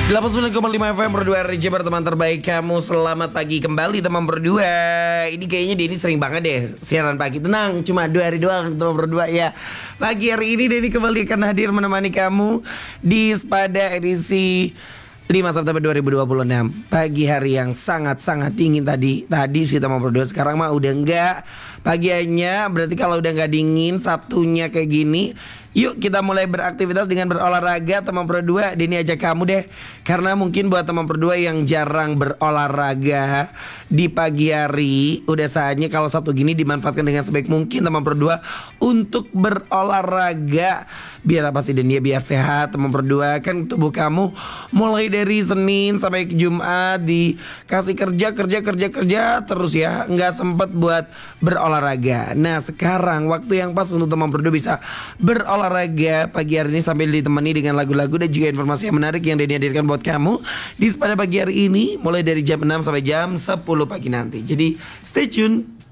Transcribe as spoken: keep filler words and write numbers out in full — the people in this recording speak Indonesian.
delapan puluh sembilan koma lima F M berdua R J teman terbaik kamu. Selamat pagi kembali teman berdua. Ini kayaknya Denny sering banget deh siaran pagi. Tenang, cuma dua hari doang teman berdua ya. Pagi hari ini Denny kembali akan hadir menemani kamu di pada edisi lima September dua ribu dua puluh enam. Pagi hari yang sangat-sangat dingin tadi. Tadi sih teman berdua, sekarang mah udah enggak. Paginya berarti kalau udah enggak dingin, Sabtunya kayak gini, yuk kita mulai beraktivitas dengan berolahraga teman berdua. Denny ajak kamu deh. Karena mungkin buat teman berdua yang jarang berolahraga di pagi hari, udah saatnya kalau Sabtu gini dimanfaatkan dengan sebaik mungkin teman berdua untuk berolahraga. Biar apa sih Denny? Biar sehat teman berdua. Kan tubuh kamu mulai dari Senin sampai Jumat dikasih kerja kerja kerja kerja terus ya, nggak sempet buat berolahraga. Nah sekarang waktu yang pas untuk teman berdua bisa berolahraga pagi hari ini sambil ditemani dengan lagu-lagu dan juga informasi yang menarik yang Denny hadirkan buat kamu di pada pagi hari ini mulai dari jam enam sampai jam sepuluh pagi nanti. Jadi stay tune.